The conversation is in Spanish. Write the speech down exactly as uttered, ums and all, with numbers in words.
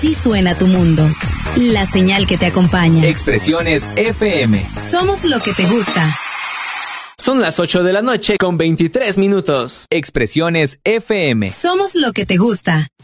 Así suena tu mundo. La señal que te acompaña. Expresiones F M. Somos lo que te gusta. Son las ocho de la noche con veintitrés minutos. Expresiones F M. Somos lo que te gusta.